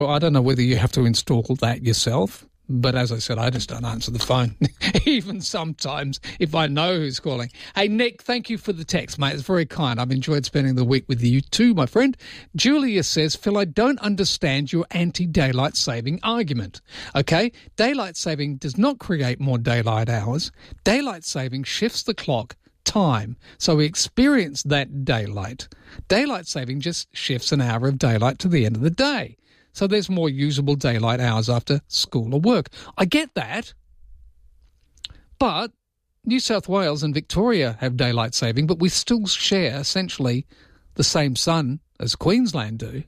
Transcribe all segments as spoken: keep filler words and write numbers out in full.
Well, I don't know whether you have to install that yourself, but as I said, I just don't answer the phone, even sometimes if I know who's calling. Hey, Nick, thank you for the text, mate. It's very kind. I've enjoyed spending the week with you too, my friend. Julia says, Phil, I don't understand your anti-daylight saving argument. Okay, daylight saving does not create more daylight hours. Daylight saving shifts the clock time, so we experience that daylight. Daylight saving just shifts an hour of daylight to the end of the day. So there's more usable daylight hours after school or work. I get that. But New South Wales and Victoria have daylight saving, but we still share essentially the same sun as Queensland do.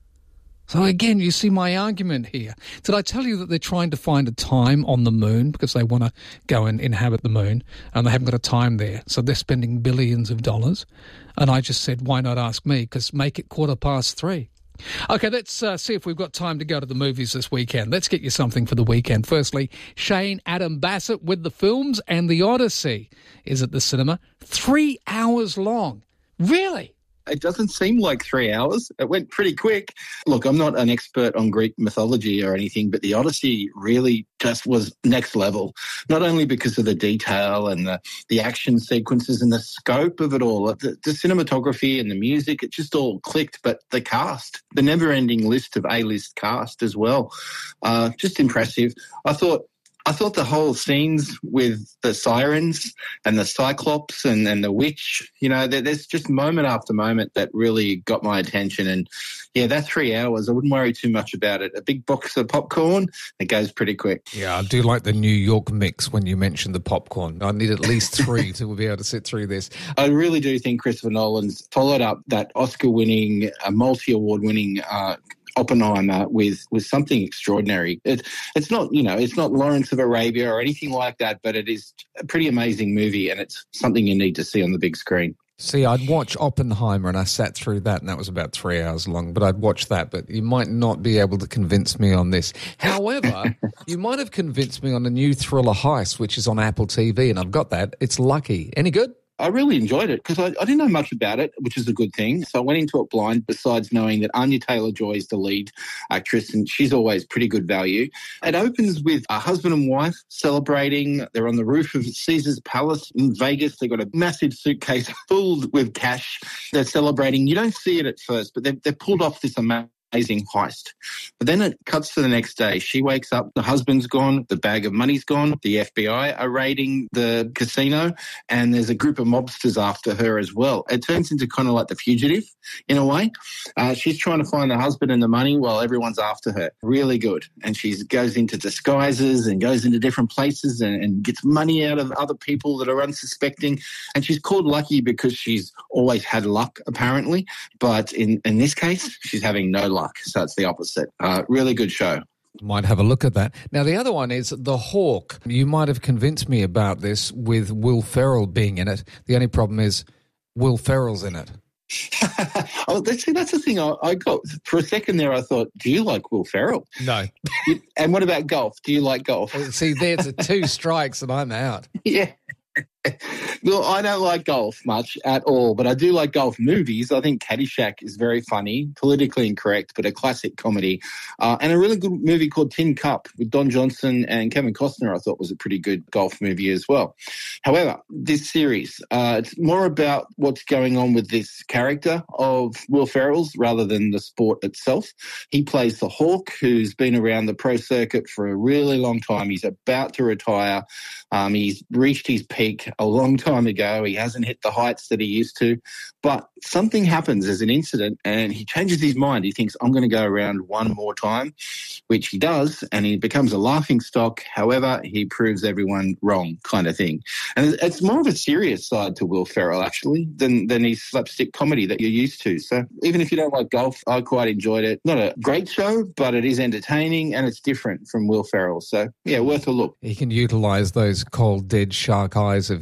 So again, you see my argument here. Did I tell you that they're trying to find a time on the moon because they want to go and inhabit the moon and they haven't got a time there? So they're spending billions of dollars. And I just said, why not ask me? Because make it quarter past three. Okay, let's uh, see if we've got time to go to the movies this weekend. Let's get you something for the weekend. Firstly, Shane Adam Bassett with the films, and The Odyssey is at the cinema. Three hours long. Really? It doesn't seem like three hours. It went pretty quick. Look, I'm not an expert on Greek mythology or anything, but the Odyssey really just was next level, not only because of the detail and the, the action sequences and the scope of it all, the, the cinematography and the music, it just all clicked, but the cast, the never-ending list of A-list cast as well, uh, just impressive. I thought I thought the whole scenes with the sirens and the Cyclops and, and the witch, you know, there, there's just moment after moment that really got my attention. And, yeah, that three hours, I wouldn't worry too much about it. A big box of popcorn, it goes pretty quick. Yeah, I do like the New York mix when you mentioned the popcorn. I need at least three to be able to sit through this. I really do think Christopher Nolan's followed up that Oscar-winning, uh, multi-award-winning uh Oppenheimer with, with something extraordinary. It, it's not, you know, it's not Lawrence of Arabia or anything like that, but it is a pretty amazing movie and it's something you need to see on the big screen. See, I'd watch Oppenheimer and I sat through that and that was about three hours long, but I'd watch that, but you might not be able to convince me on this. However, you might have convinced me on the new thriller Heist, which is on Apple T V, and I've got that. It's Lucky. Any good? I really enjoyed it because I, I didn't know much about it, which is a good thing. So I went into it blind, besides knowing that Anya Taylor-Joy is the lead actress and she's always pretty good value. It opens with a husband and wife celebrating. They're on the roof of Caesar's Palace in Vegas. They've got a massive suitcase full with cash. They're celebrating. You don't see it at first, but they've, they've pulled off this amazing amazing heist. But then it cuts to the next day. She wakes up, the husband's gone, the bag of money's gone, the F B I are raiding the casino, and there's a group of mobsters after her as well. It turns into kind of like The Fugitive in a way. Uh, she's trying to find the husband and the money while everyone's after her. Really good. And she goes into disguises and goes into different places and, and gets money out of other people that are unsuspecting. And she's called Lucky because she's always had luck, apparently. But in, in this case, she's having no luck. So it's the opposite. Uh, really good show. Might have a look at that. Now, the other one is The Hawk. You might have convinced me about this with Will Ferrell being in it. The only problem is Will Ferrell's in it. Oh, that's, see, that's the thing I, I got. For a second there, I thought, do you like Will Ferrell? No. And what about golf? Do you like golf? See, there's the two strikes and I'm out. Yeah. Well, I don't like golf much at all, but I do like golf movies. I think Caddyshack is very funny, politically incorrect, but a classic comedy. Uh, and a really good movie called Tin Cup with Don Johnson and Kevin Costner I thought was a pretty good golf movie as well. However, this series, uh, it's more about what's going on with this character of Will Ferrell's rather than the sport itself. He plays the Hawk, who's been around the pro circuit for a really long time. He's about to retire. Um, he's reached his peak a long time ago. He hasn't hit the heights that he used to, but something happens as an incident and he changes his mind. He thinks, I'm going to go around one more time, which he does, and he becomes a laughing stock. However, he proves everyone wrong kind of thing. And it's more of a serious side to Will Ferrell, actually, than, than his slapstick comedy that you're used to. So even if you don't like golf, I quite enjoyed it. Not a great show, but it is entertaining and it's different from Will Ferrell. So, yeah, worth a look. He can utilise those cold, dead shark eyes of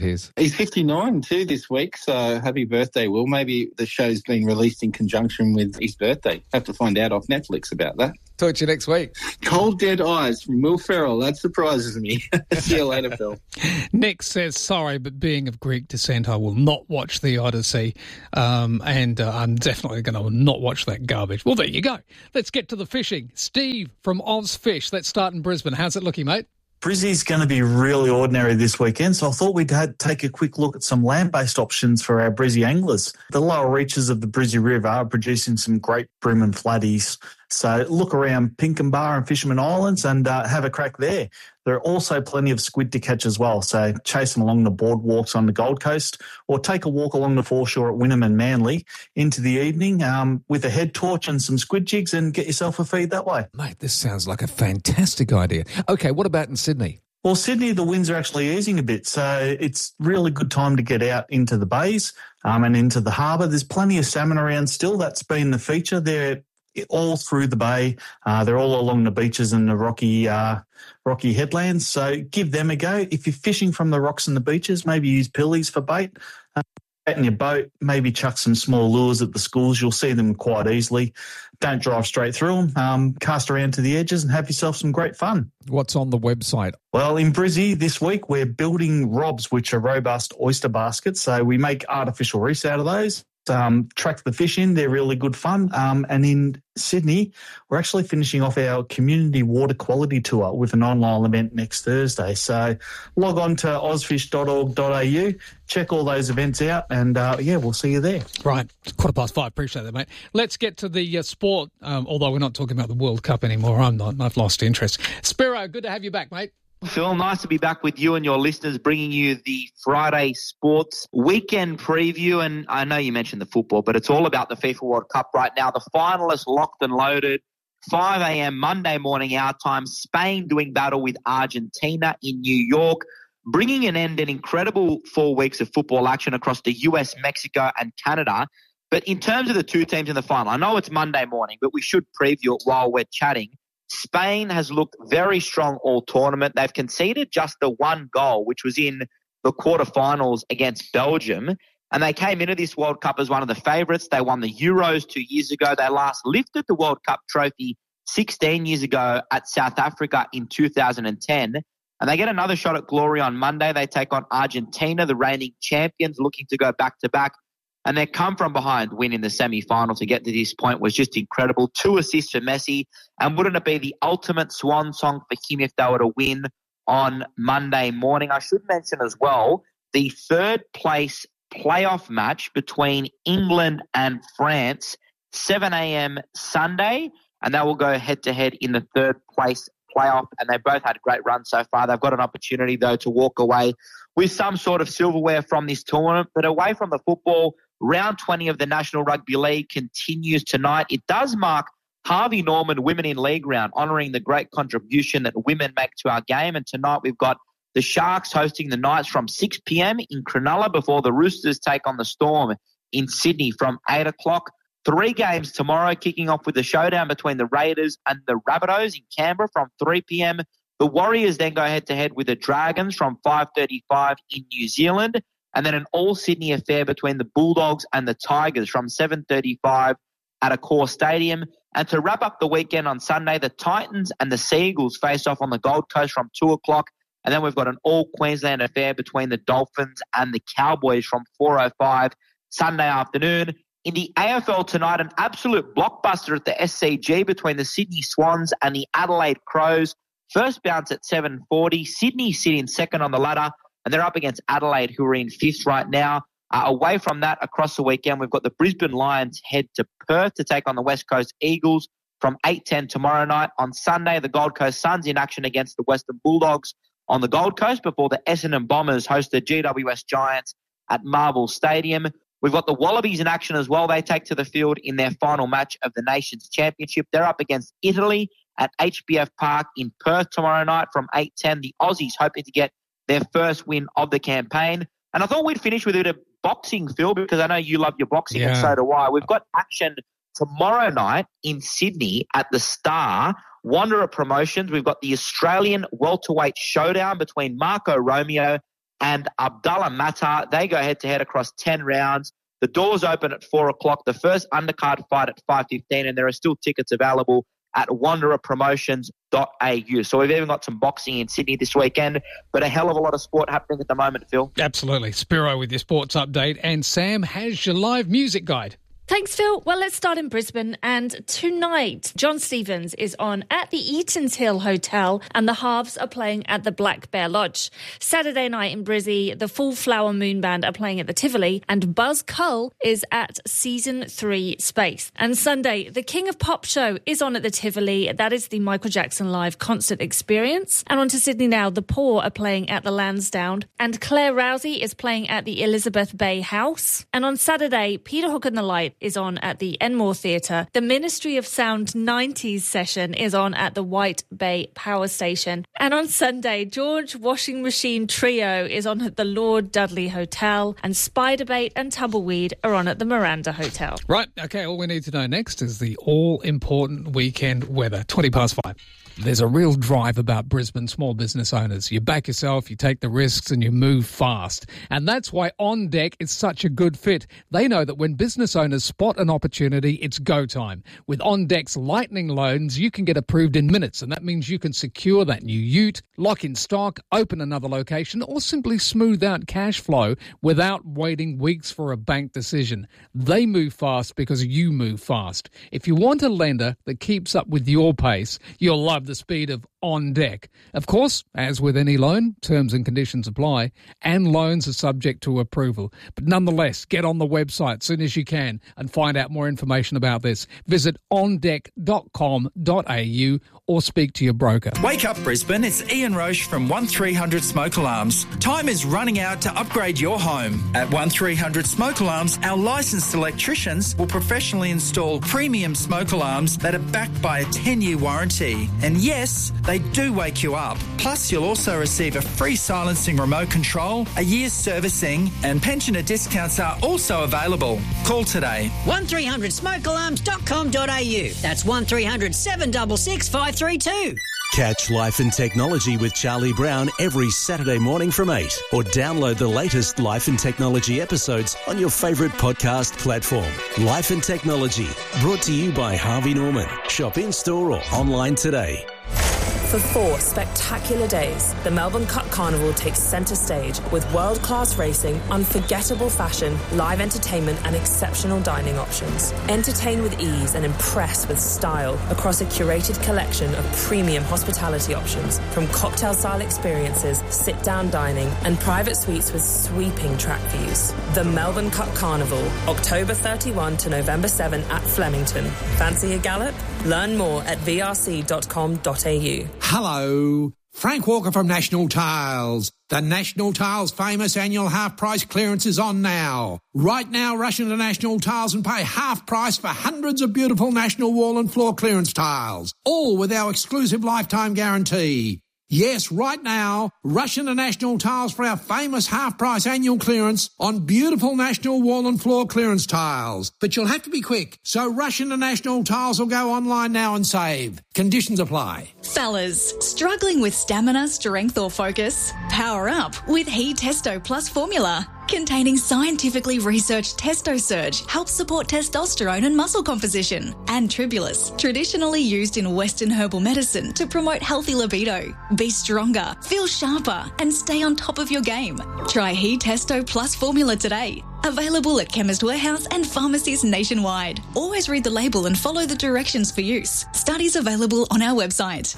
his. He's fifty-nine too this week, so happy birthday, Will. Maybe the show's been released in conjunction with his birthday. Have to find out off Netflix about that. Talk to you next week. Cold Dead Eyes from Will Ferrell. That surprises me. See you later, Phil. Nick says, sorry, but being of Greek descent, I will not watch The Odyssey, um, and uh, I'm definitely going to not watch that garbage. Well, there you go. Let's get to the fishing. Steve from Oz Fish. Let's start in Brisbane. How's it looking, mate? Brizzy's going to be really ordinary this weekend, so I thought we'd had, take a quick look at some land-based options for our Brizzy anglers. The lower reaches of the Brizzy River are producing some great bream and flatties, so look around Pinkenbar and Fisherman Islands and uh, have a crack there. There are also plenty of squid to catch as well, so chase them along the boardwalks on the Gold Coast or take a walk along the foreshore at Wynnum and Manly into the evening um, with a head torch and some squid jigs and get yourself a feed that way. Mate, this sounds like a fantastic idea. Okay, what about in Sydney? Well, Sydney, the winds are actually easing a bit, so it's really good time to get out into the bays um, and into the harbour. There's plenty of salmon around still. That's been the feature. They're all through the bay. Uh, they're all along the beaches and the rocky uh, rocky headlands, so give them a go. If you're fishing from the rocks and the beaches, maybe use pillies for bait. Uh, in your boat, maybe chuck some small lures at the schools. You'll see them quite easily. Don't drive straight through them. Um, cast around to the edges and have yourself some great fun. What's on the website? Well, in Brizzy this week, we're building robs, which are robust oyster baskets. So we make artificial reefs out of those. Um, track the fish in. They're really good fun. Um, and in Sydney, we're actually finishing off our community water quality tour with an online event next Thursday. So log on to ozfish dot org dot a u, check all those events out, and, uh, yeah, we'll see you there. Right. Quarter past five. Appreciate that, mate. Let's get to the uh, sport, um, although we're not talking about the World Cup anymore. I'm not. I've lost interest. Spiro, good to have you back, mate. Phil, nice to be back with you and your listeners, bringing you the Friday Sports Weekend Preview. And I know you mentioned the football, but it's all about the FIFA World Cup right now. The finalists locked and loaded. five a.m. Monday morning our time. Spain doing battle with Argentina in New York, bringing an end an incredible four weeks of football action across the U S, Mexico, and Canada. But in terms of the two teams in the final, I know it's Monday morning, but we should preview it while we're chatting. Spain has looked very strong all tournament. They've conceded just the one goal, which was in the quarterfinals against Belgium. And they came into this World Cup as one of the favourites. They won the Euros two years ago. They last lifted the World Cup trophy sixteen years ago at South Africa in two thousand ten. And they get another shot at glory on Monday. They take on Argentina, the reigning champions, looking to go back-to-back. And their come-from-behind win in the semi-final to get to this point was just incredible. Two assists for Messi. And wouldn't it be the ultimate swan song for him if they were to win on Monday morning? I should mention as well the third-place playoff match between England and France, seven a.m. Sunday. And they will go head-to-head in the third-place playoff. And they both had a great run so far. They've got an opportunity, though, to walk away with some sort of silverware from this tournament. But away from the football, round twenty of the National Rugby League continues tonight. It does mark Harvey Norman Women in League round, honouring the great contribution that women make to our game. And tonight we've got the Sharks hosting the Knights from six p.m. in Cronulla before the Roosters take on the Storm in Sydney from eight o'clock. Three games tomorrow, kicking off with the showdown between the Raiders and the Rabbitohs in Canberra from three p.m. The Warriors then go head-to-head with the Dragons from five thirty-five in New Zealand. And then an all-Sydney affair between the Bulldogs and the Tigers from seven thirty-five at Accor Stadium. And to wrap up the weekend on Sunday, the Titans and the Seagulls face off on the Gold Coast from two o'clock. And then we've got an all-Queensland affair between the Dolphins and the Cowboys from four oh five Sunday afternoon. In the A F L tonight, an absolute blockbuster at the S C G between the Sydney Swans and the Adelaide Crows. First bounce at seven forty. Sydney sit in second on the ladder, and they're up against Adelaide, who are in fifth right now. Uh, away from that, across the weekend, we've got the Brisbane Lions head to Perth to take on the West Coast Eagles from eight ten tomorrow night. On Sunday, the Gold Coast Suns in action against the Western Bulldogs on the Gold Coast before the Essendon Bombers host the G W S Giants at Marvel Stadium. We've got the Wallabies in action as well. They take to the field in their final match of the Nations Championship. They're up against Italy at H B F Park in Perth tomorrow night from eight ten. The Aussies hoping to get their first win of the campaign. And I thought we'd finish with a bit of boxing, Phil, because I know you love your boxing yeah. and so do I. We've got action tomorrow night in Sydney at the Star. Wanderer Promotions. We've got the Australian welterweight showdown between Marco Romeo and Abdullah Matar. They go head-to-head across ten rounds. The doors open at four o'clock. The first undercard fight at five fifteen, and there are still tickets available at wanderer promotions dot a u. So we've even got some boxing in Sydney this weekend, but a hell of a lot of sport happening at the moment, Phil. Absolutely. Spiro with your sports update, and Sam has your live music guide. Thanks, Phil. Well, let's start in Brisbane. And tonight, John Stevens is on at the Eatons Hill Hotel and the Halves are playing at the Black Bear Lodge. Saturday night in Brizzy, the Full Flower Moon Band are playing at the Tivoli and Buzz Cull is at Season three Space. And Sunday, the King of Pop show is on at the Tivoli. That is the Michael Jackson live concert experience. And on to Sydney now, the Poor are playing at the Lansdowne and Claire Rousey is playing at the Elizabeth Bay House. And on Saturday, Peter Hook and the Light is on at the Enmore Theatre. The Ministry of Sound nineties session is on at the White Bay Power Station. And on Sunday, George Washing Machine Trio is on at the Lord Dudley Hotel and Spiderbait and Tumbleweed are on at the Miranda Hotel. Right, okay, all we need to know next is the all-important weekend weather. twenty past five. There's a real drive about Brisbane small business owners. You back yourself, you take the risks and you move fast. And that's why On Deck is such a good fit. They know that when business owners spot an opportunity, it's go time. With On Deck's lightning loans, you can get approved in minutes, and that means you can secure that new ute, lock in stock, open another location, or simply smooth out cash flow without waiting weeks for a bank decision. They move fast because you move fast. If you want a lender that keeps up with your pace, you'll love the speed of On Deck. Of course, as with any loan, terms and conditions apply, and loans are subject to approval. But nonetheless, get on the website as soon as you can and find out more information about this. Visit on deck dot com dot a u or speak to your broker. Wake up, Brisbane. It's Ian Roche from one three hundred Smoke Alarms. Time is running out to upgrade your home. At one three hundred Smoke Alarms, our licensed electricians will professionally install premium smoke alarms that are backed by a ten-year warranty. And yes, they do wake you up. Plus, you'll also receive a free silencing remote control, a year's servicing, and pensioner discounts are also available. Call today. one three hundred smoke alarms dot com dot a u. That's one three hundred seven six six five three two. Catch Life and Technology with Charlie Brown every Saturday morning from eight, or download the latest Life and Technology episodes on your favourite podcast platform. Life and Technology, brought to you by Harvey Norman. Shop in-store or online today. For four spectacular days, the Melbourne Cup Carnival takes centre stage with world-class racing, unforgettable fashion, live entertainment and exceptional dining options. Entertain with ease and impress with style across a curated collection of premium hospitality options, from cocktail-style experiences, sit-down dining and private suites with sweeping track views. The Melbourne Cup Carnival, October thirty-first to November seventh at Flemington. Fancy a gallop? Learn more at v r c dot com dot a u. Hello, Frank Walker from National Tiles. The National Tiles famous annual half price clearance is on now. Right now, rush into National Tiles and pay half price for hundreds of beautiful National wall and floor clearance tiles, all with our exclusive lifetime guarantee. Yes, right now, rush into National Tiles for our famous half-price annual clearance on beautiful National wall and floor clearance tiles. But you'll have to be quick, so rush into National Tiles or go online now and save. Conditions apply. Fellas, struggling with stamina, strength or focus? Power up with He Testo Plus formula. Containing scientifically researched Testo Surge, helps support testosterone and muscle composition. And Tribulus, traditionally used in Western herbal medicine to promote healthy libido. Be stronger, feel sharper, and stay on top of your game. Try He Testo Plus formula today. Available at Chemist Warehouse and pharmacies nationwide. Always read the label and follow the directions for use. Studies available on our website.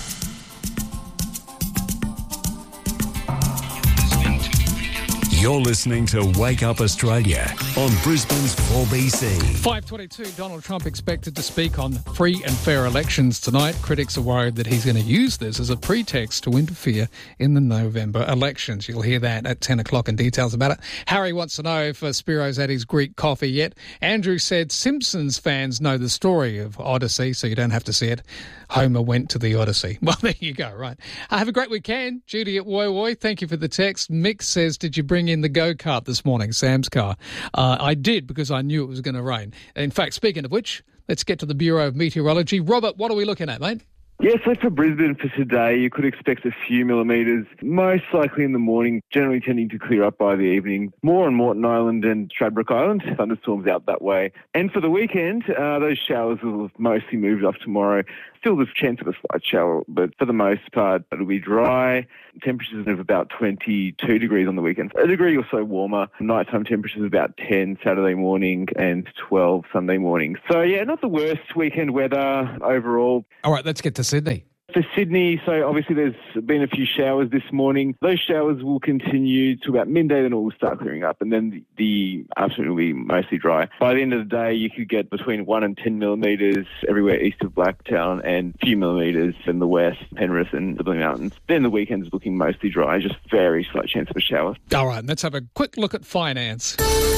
You're listening to Wake Up Australia on Brisbane's four B C. five twenty-two, Donald Trump expected to speak on free and fair elections tonight. Critics are worried that he's going to use this as a pretext to interfere in the November elections. You'll hear that at ten o'clock and details about it. Harry wants to know if uh, Spiro's had his Greek coffee yet. Andrew said Simpsons fans know the story of Odyssey, so you don't have to see it. Homer went to the Odyssey. Well, there you go, right. Uh, have a great weekend. Judy at Woy Woy, thank you for the text. Mick says, did you bring in the go-kart this morning, Sam's car? Uh, I did, because I knew it was going to rain. In fact, speaking of which, let's get to the Bureau of Meteorology. Robert, what are we looking at, mate? Yeah, so for Brisbane for today, you could expect a few millimetres, most likely in the morning, generally tending to clear up by the evening. More on Moreton Island and Stradbroke Island, thunderstorms out that way. And for the weekend, uh, those showers will have mostly moved off tomorrow. Still there's a chance of a slight shower, but for the most part, it'll be dry. Temperatures of about twenty-two degrees on the weekend. A degree or so warmer. Nighttime temperatures about ten Saturday morning and twelve Sunday morning. So, yeah, not the worst weekend weather overall. All right, let's get to Sydney. For Sydney, so obviously there's been a few showers this morning. Those showers will continue to about midday, then it will start clearing up, and then the, the afternoon will be mostly dry. By the end of the day, you could get between one and ten millimetres everywhere east of Blacktown and a few millimetres in the west, Penrith and the Blue Mountains. Then the weekend's looking mostly dry, just very slight chance of a shower. All right, let's have a quick look at finance.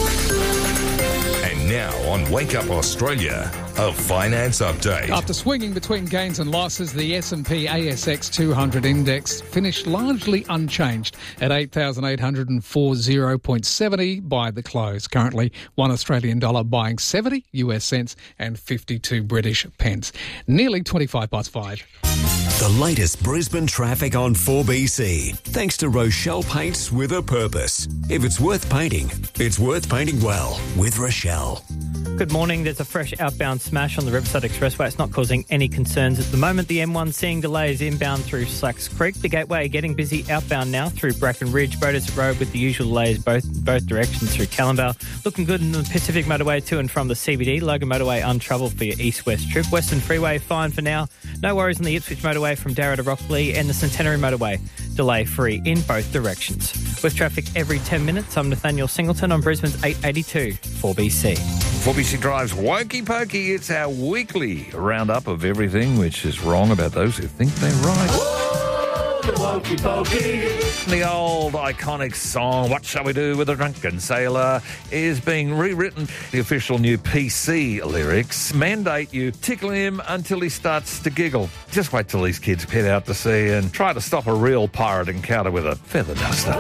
And now on Wake Up Australia, a finance update. After swinging between gains and losses, the S and P A S X two hundred index finished largely unchanged at eight thousand eight hundred forty point seven zero by the close. Currently, one Australian dollar buying seventy U S cents and fifty-two British pence. Nearly twenty-five past five. The latest Brisbane traffic on four B C. Thanks to Rochelle Paints with a Purpose. If it's worth painting, it's worth painting well with Rochelle. Good morning. There's a fresh outbound smash on the Riverside Expressway. It's not causing any concerns at the moment. The M one seeing delays inbound through Slacks Creek. The Gateway getting busy outbound now through Bracken Ridge. Bodas Road with the usual delays both both directions through Callambale. Looking good in the Pacific Motorway to and from the C B D. Logan Motorway untroubled for your east-west trip. Western Freeway fine for now. No worries on the Ipswich Motorway from Darra to Rockley, and the Centenary Motorway delay free in both directions. With traffic every ten minutes, I'm Nathaniel Singleton on Brisbane's eight eighty-two four B C. four B C Drive's Wokey Pokey. It's our weekly roundup of everything which is wrong about those who think they're right. Whoa, the Wokey Pokey. The old iconic song, What Shall We Do with a Drunken Sailor, is being rewritten. The official new P C lyrics mandate you tickle him until he starts to giggle. Just wait till these kids head out to sea and try to stop a real pirate encounter with a feather duster.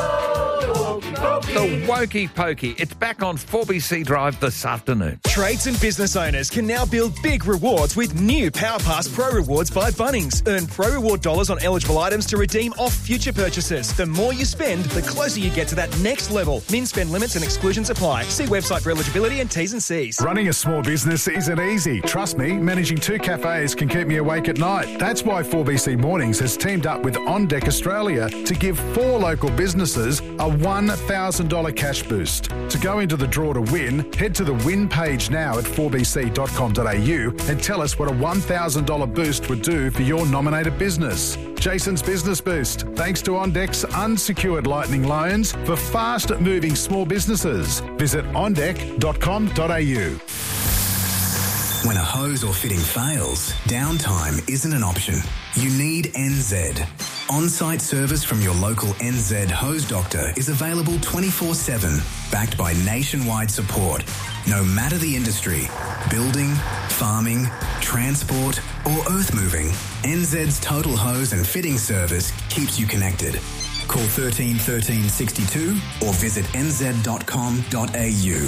The Wokey Pokey. It's back on four B C Drive this afternoon. Trades and business owners can now build big rewards with new PowerPass Pro Rewards by Bunnings. Earn Pro Reward dollars on eligible items to redeem off future purchases. The more you spend, the closer you get to that next level. Min spend limits and exclusions apply. See website for eligibility and T's and C's. Running a small business isn't easy. Trust me, managing two cafes can keep me awake at night. That's why four B C Mornings has teamed up with On Deck Australia to give four local businesses a one thousand dollars cash boost. To go into the draw to win, head to the win page now at four b c dot com dot a u and tell us what a one thousand dollars boost would do for your nominated business. Jason's Business Boost, thanks to On Deck's unsecured lightning loans for fast-moving small businesses. Visit on deck dot com dot a u. When a hose or fitting fails, downtime isn't an option. You need N Z. On-site service from your local N Z hose doctor is available twenty-four seven, backed by nationwide support. No matter the industry, building, farming, transport or earth moving, N Z's total hose and fitting service keeps you connected. Call thirteen thirteen sixty-two or visit n z dot com dot a u.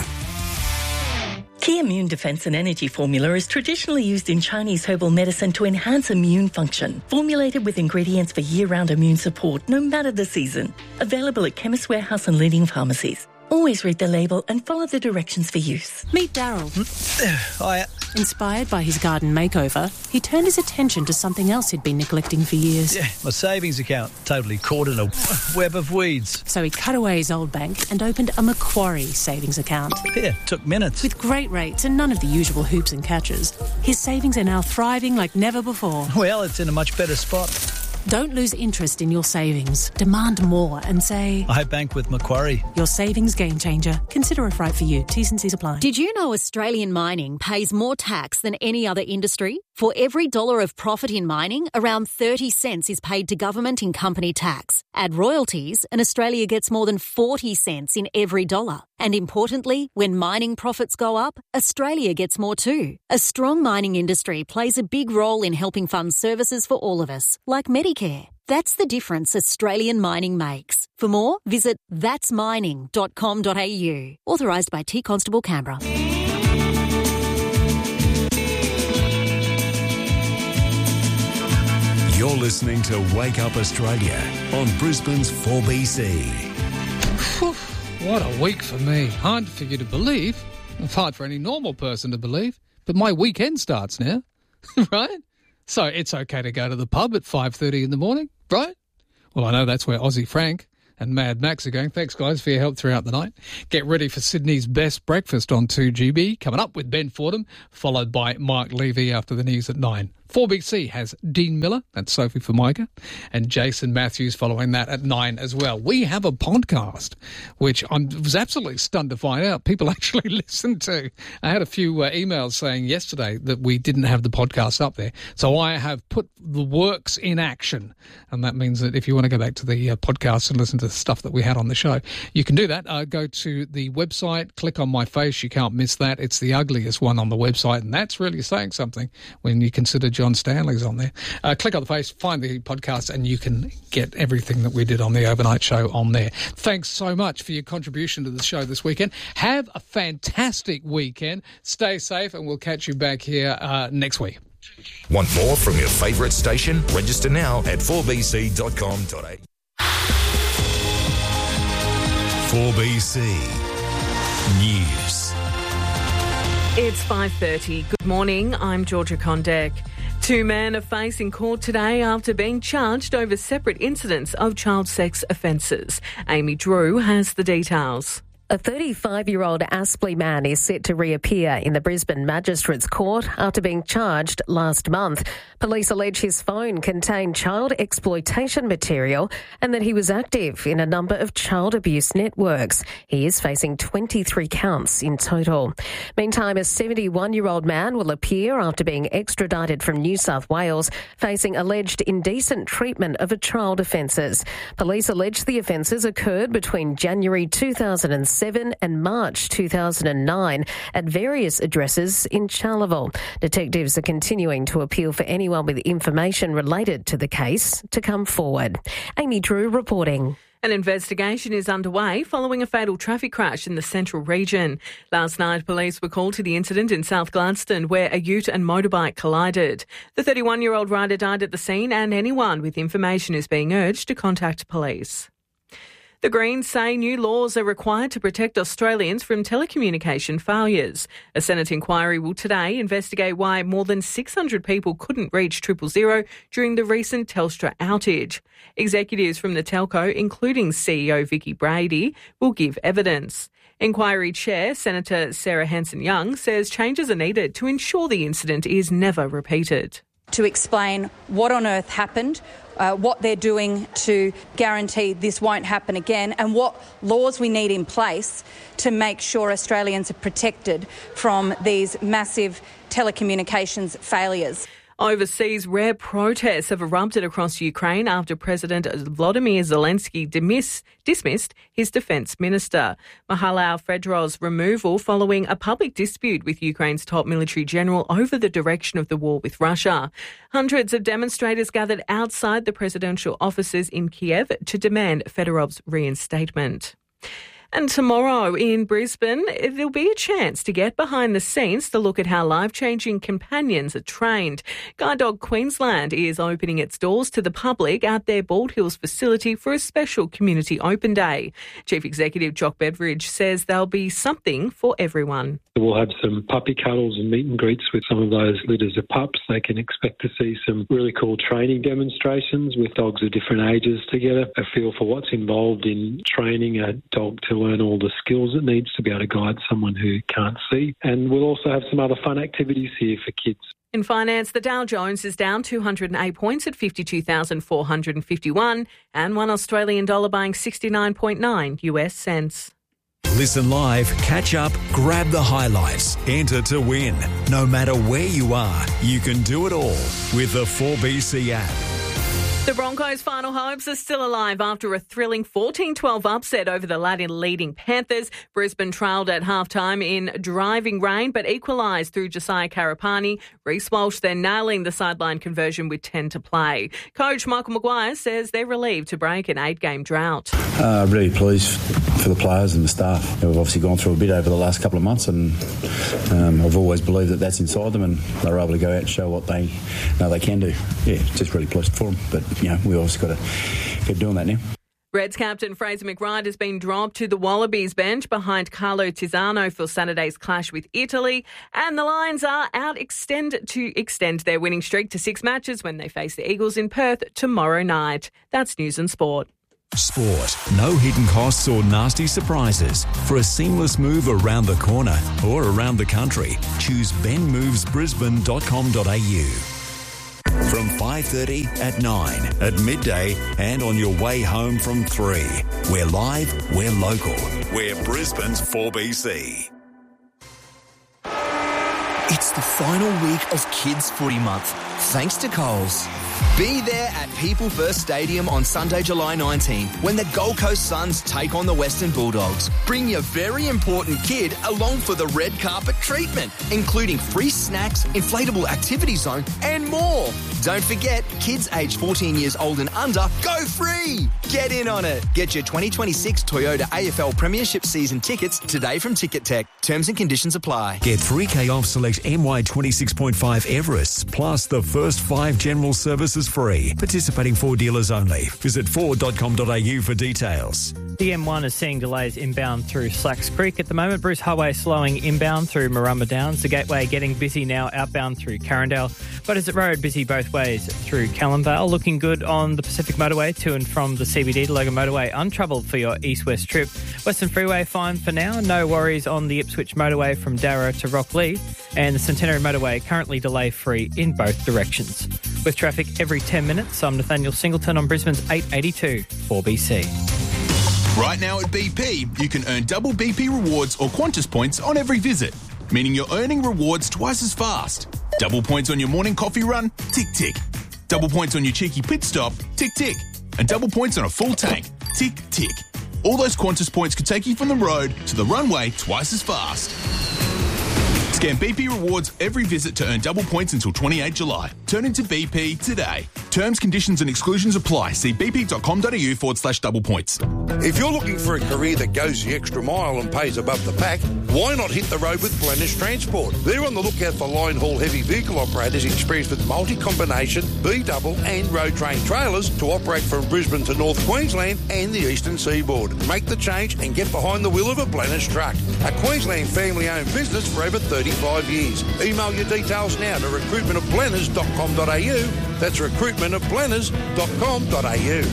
Key Immune Defense and Energy Formula is traditionally used in Chinese herbal medicine to enhance immune function. Formulated with ingredients for year-round immune support, no matter the season. Available at Chemist Warehouse and leading pharmacies. Always read the label and follow the directions for use. Meet Daryl. Hiya. Inspired by his garden makeover, he turned his attention to something else he'd been neglecting for years. Yeah, my savings account, totally caught in a web of weeds. So he cut away his old bank and opened a Macquarie savings account. Yeah, took minutes. With great rates and none of the usual hoops and catches, his savings are now thriving like never before. Well, it's in a much better spot. Don't lose interest in your savings. Demand more and say, I bank with Macquarie. Your savings game changer. Consider if right for you. T's and C's apply. Did you know Australian mining pays more tax than any other industry? For every dollar of profit in mining, around thirty cents is paid to government in company tax. Add royalties, and Australia gets more than forty cents in every dollar. And importantly, when mining profits go up, Australia gets more too. A strong mining industry plays a big role in helping fund services for all of us, like Medicare. That's the difference Australian mining makes. For more, visit thats mining dot com dot a u. Authorised by T Constable Canberra. You're listening to Wake Up Australia on Brisbane's four B C. What a week for me. Hard for you to believe. It's hard for any normal person to believe. But my weekend starts now, right? So it's okay to go to the pub at five thirty in the morning, right? Well, I know that's where Aussie Frank and Mad Max are going. Thanks, guys, for your help throughout the night. Get ready for Sydney's best breakfast on two G B, coming up with Ben Fordham, followed by Mike Levy after the news at nine. four B C has Dean Miller, that's Sophie Formica, and Jason Matthews following that at nine as well. We have a podcast, which I was absolutely stunned to find out people actually listen to. I had a few uh, emails saying yesterday that we didn't have the podcast up there. So I have put the works in action, and that means that if you want to go back to the uh, podcast and listen to the stuff that we had on the show, you can do that. Uh, go to the website, click on my face. You can't miss that. It's the ugliest one on the website, and that's really saying something when you consider John Stanley's on there. Uh, click on the face, find the podcast, and you can get everything that we did on the overnight show on there. Thanks so much for your contribution to the show this weekend. Have a fantastic weekend. Stay safe, and we'll catch you back here uh, next week. Want more from your favourite station? Register now at four b c dot com dot a u. four B C News. It's five thirty. Good morning. I'm Georgia Condek. Two men are facing court today after being charged over separate incidents of child sex offences. Amy Drew has the details. A thirty-five-year-old Aspley man is set to reappear in the Brisbane Magistrates Court after being charged last month. Police allege his phone contained child exploitation material and that he was active in a number of child abuse networks. He is facing twenty-three counts in total. Meantime, a seventy-one-year-old man will appear after being extradited from New South Wales, facing alleged indecent treatment of a child offences. Police allege the offences occurred between January two thousand seven and March two thousand nine at various addresses in Charleville. Detectives are continuing to appeal for anyone with information related to the case to come forward. Amy Drew reporting. An investigation is underway following a fatal traffic crash in the central region. Last night, police were called to the incident in South Gladstone where a ute and motorbike collided. The thirty-one-year-old rider died at the scene, and anyone with information is being urged to contact police. The Greens say new laws are required to protect Australians from telecommunication failures. A Senate inquiry will today investigate why more than six hundred people couldn't reach triple zero during the recent Telstra outage. Executives from the telco, including C E O Vicky Brady, will give evidence. Inquiry Chair Senator Sarah Hanson-Young says changes are needed to ensure the incident is never repeated. To explain what on earth happened, uh, what they're doing to guarantee this won't happen again, and what laws we need in place to make sure Australians are protected from these massive telecommunications failures. Overseas, rare protests have erupted across Ukraine after President Volodymyr Zelensky dismiss, dismissed his defence minister. Mikhail Fedorow's removal following a public dispute with Ukraine's top military general over the direction of the war with Russia. Hundreds of demonstrators gathered outside the presidential offices in Kiev to demand Fedorov's reinstatement. And tomorrow in Brisbane, there'll be a chance to get behind the scenes to look at how life-changing companions are trained. Guide Dog Queensland is opening its doors to the public at their Bald Hills facility for a special community open day. Chief Executive Jock Beveridge says there'll be something for everyone. We'll have some puppy cuddles and meet and greets with some of those litters of pups. They can expect to see some really cool training demonstrations with dogs of different ages to get a feel for what's involved in training a dog to learn all the skills it needs to be able to guide someone who can't see. And we'll also have some other fun activities here for kids. In finance, the Dow Jones is down two hundred eight points at fifty-two thousand four hundred fifty-one, and one Australian dollar buying sixty-nine point nine U S cents. Listen live, catch up, grab the highlights, enter to win. No matter where you are, you can do it all with the four B C app. The Broncos' final hopes are still alive after a thrilling fourteen twelve upset over the Latin-leading Panthers. Brisbane trailed at halftime in driving rain but equalised through Josiah Karapani. Reece Walsh then nailing the sideline conversion with ten to play. Coach Michael Maguire says they're relieved to break an eight-game drought. Uh, really pleased for the players and the staff. We've obviously gone through a bit over the last couple of months, and um, I've always believed that that's inside them, and they're able to go out and show what they know they can do. Yeah, just really pleased for them. But you know, we obviously got to keep doing that now. Reds captain Fraser McReight has been dropped to the Wallabies bench behind Carlo Tizzano for Saturday's clash with Italy, and the Lions are out extend to extend their winning streak to six matches when they face the Eagles in Perth tomorrow night. That's News and Sport. Sport. No hidden costs or nasty surprises. For a seamless move around the corner or around the country, choose ben moves brisbane dot com dot a u. From five thirty at nine, at midday and on your way home from three. We're live, we're local. We're Brisbane's four B C. It's the final week of Kids Footy Month, thanks to Coles. Be there at People First Stadium on Sunday, July nineteenth, when the Gold Coast Suns take on the Western Bulldogs. Bring your very important kid along for the red carpet treatment, including free snacks, inflatable activity zone, and more. Don't forget, kids aged fourteen years old and under go free. Get in on it. Get your twenty twenty-six Toyota A F L Premiership season tickets today from Ticket Tech. Terms and conditions apply. Get three K off select M Y twenty-six point five Everests, plus the first five general services free. Participating Ford dealers only. Visit ford dot com dot a u for details. The M one is seeing delays inbound through Slacks Creek at the moment. Bruce Highway slowing inbound through Marumba Downs. The Gateway getting busy now outbound through Carindale. Butters Road busy both ways through Callumvale. Looking good on the Pacific Motorway to and from the C B D to Logan Motorway. Untroubled for your east-west trip. Western Freeway fine for now. No worries on the Ipswich Motorway from Darra to Rocklea. And the Centenary Motorway currently delay-free in both directions. With traffic every ten minutes, I'm Nathaniel Singleton on Brisbane's eight eighty-two four B C. Right now at B P, you can earn double B P rewards or Qantas points on every visit, meaning you're earning rewards twice as fast. Double points on your morning coffee run? Tick, tick. Double points on your cheeky pit stop? Tick, tick. And double points on a full tank? Tick, tick. All those Qantas points could take you from the road to the runway twice as fast. Scan B P rewards every visit to earn double points until twenty-eighth July. Turn into B P today. Terms, conditions and exclusions apply. See bp.com.au forward slash double points. If you're looking for a career that goes the extra mile and pays above the pack, why not hit the road with Blennish Transport? They're on the lookout for line haul heavy vehicle operators experienced with multi-combination, B-double and road train trailers to operate from Brisbane to North Queensland and the eastern seaboard. Make the change and get behind the wheel of a Blennish truck. A Queensland family-owned business for over thirty-five years. Email your details now to recruitment of blenners dot com dot a u. That's recruitment of blenners dot com dot a u.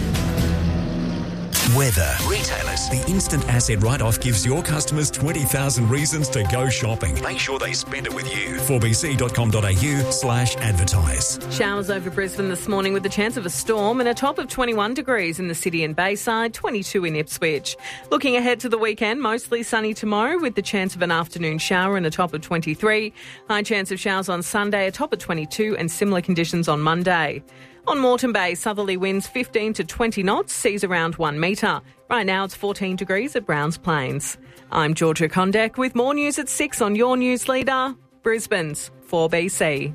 Weather. Retailers. The instant asset write-off gives your customers twenty thousand reasons to go shopping. Make sure they spend it with you. four b c dot com dot a u slash advertise. Showers over Brisbane this morning with the chance of a storm and a top of twenty-one degrees in the city and Bayside, twenty-two in Ipswich. Looking ahead to the weekend, mostly sunny tomorrow with the chance of an afternoon shower and a top of twenty-three. High chance of showers on Sunday, a top of twenty-two and similar conditions on Monday. On Moreton Bay, southerly winds fifteen to twenty knots, seas around one metre. Right now it's fourteen degrees at Browns Plains. I'm Georgia Kondek with more news at six on your news leader, Brisbane's four B C.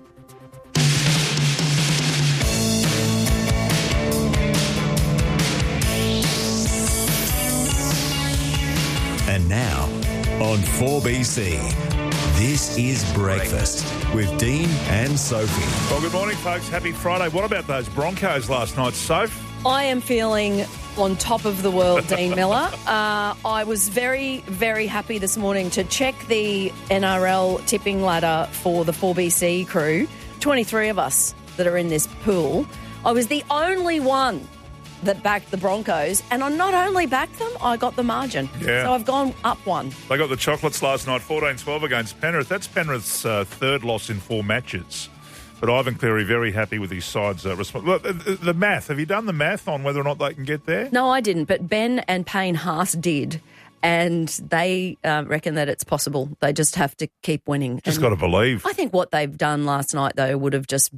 And now on four B C. This is Breakfast with Dean and Sophie. Well, good morning, folks. Happy Friday. What about those Broncos last night, Soph? I am feeling on top of the world, Dean Miller. Uh, I was very, very happy this morning to check the N R L tipping ladder for the four B C crew. twenty-three of us that are in this pool. I was the only one that backed the Broncos, and I not only backed them, I got the margin. Yeah. So I've gone up one. They got the chocolates last night, fourteen twelve against Penrith. That's Penrith's uh, third loss in four matches. But Ivan Cleary very happy with his side's uh, response. Look, the, the math, have you done the math on whether or not they can get there? No, I didn't, but Ben and Payne Haas did, and they uh, reckon that it's possible. They just have to keep winning. Just got to believe. I think what they've done last night, though, would have just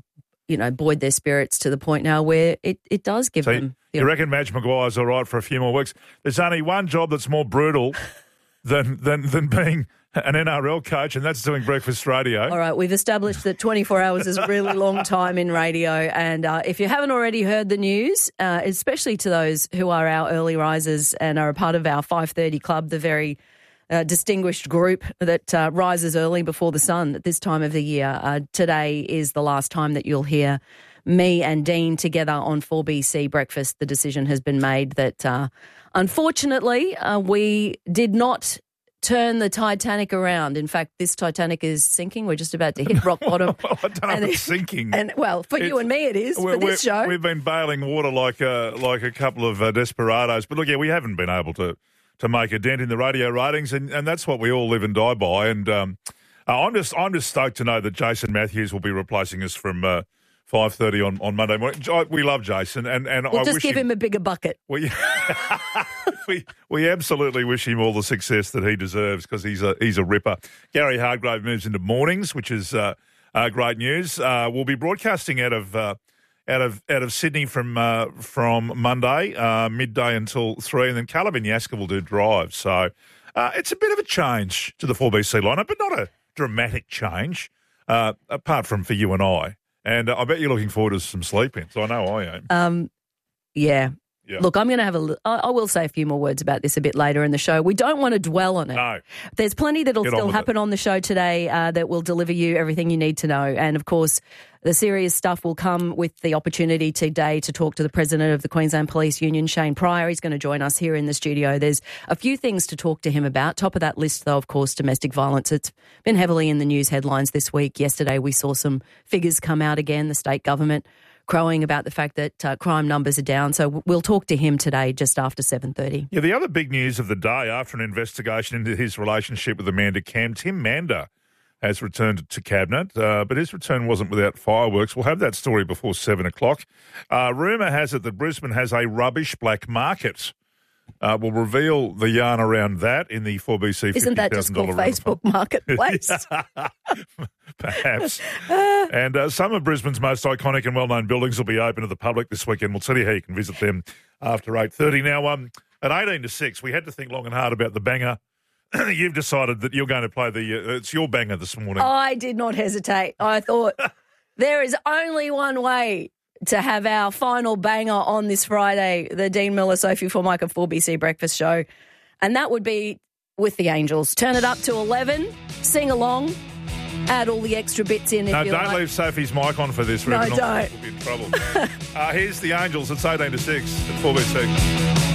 you know, buoyed their spirits to the point now where it, it does give so them... You reckon Madge Maguire's all right for a few more weeks? There's only one job that's more brutal than, than, than being an N R L coach, and that's doing breakfast radio. All right, we've established that twenty-four hours is a really long time in radio, and uh, if you haven't already heard the news, uh, especially to those who are our early risers and are a part of our five thirty club, the very uh, distinguished group that uh, rises early before the sun at this time of the year, uh, today is the last time that you'll hear me and Dean together on four B C Breakfast. The decision has been made that, uh, unfortunately, uh, we did not turn the Titanic around. In fact, this Titanic is sinking. We're just about to hit rock bottom. Well, I don't know and if it's sinking. And well, for It's- you and me, it is. For this show, We've been bailing water like a, like a couple of uh, desperados. But look, yeah, we haven't been able to, to make a dent in the radio ratings, and, and that's what we all live and die by. And um, uh, I'm just I'm just stoked to know that Jason Matthews will be replacing us from uh, five thirty on, on Monday morning. We love Jason, and, and we'll I just wish give him, him a bigger bucket. We, we we absolutely wish him all the success that he deserves because he's a he's a ripper. Gary Hargrave moves into mornings, which is uh, uh, great news. Uh, we'll be broadcasting out of uh, out of out of Sydney from uh, from Monday uh, midday until three, and then Caleb and Yaska will do drive. So uh, it's a bit of a change to the four B C lineup, but not a dramatic change uh, apart from for you and I. And uh, I bet you're looking forward to some sleep-ins. I know I am. Um, yeah. Yeah. Look, I'm going to have a. li- I I will say a few more words about this a bit later in the show. We don't want to dwell on it. No. There's plenty that'll Get on still with happen on the show today uh, that will deliver you everything you need to know. And of course, the serious stuff will come with the opportunity today to talk to the president of the Queensland Police Union, Shane Pryor. He's going to join us here in the studio. There's a few things to talk to him about. Top of that list, though, of course, domestic violence. It's been heavily in the news headlines this week. Yesterday, we saw some figures come out again. The state government crowing about the fact that uh, crime numbers are down. So we'll talk to him today just after seven thirty. Yeah, the other big news of the day, after an investigation into his relationship with Amanda Cam, Tim Mander has returned to Cabinet, uh, but his return wasn't without fireworks. We'll have that story before seven o'clock. Uh, rumour has it that Brisbane has a rubbish black market. Uh, we'll reveal the yarn around that in the four B C Isn't that just called Facebook Marketplace? Perhaps. And uh, some of Brisbane's most iconic and well-known buildings will be open to the public this weekend. We'll tell you how you can visit them after eight thirty. Now, um, at eighteen to six, we had to think long and hard about the banger. You've decided that you're going to play the uh, – it's your banger this morning. I did not hesitate. I thought there is only one way to have our final banger on this Friday, the Dean Miller, Sophie Formica four B C Breakfast Show, and that would be with the Angels. Turn it up to eleven, sing along, add all the extra bits in if no, you don't like. leave Sophie's mic on for this. No, Ruben. don't. We'll be in trouble. uh, here's the Angels. It's eighteen to six at four B C.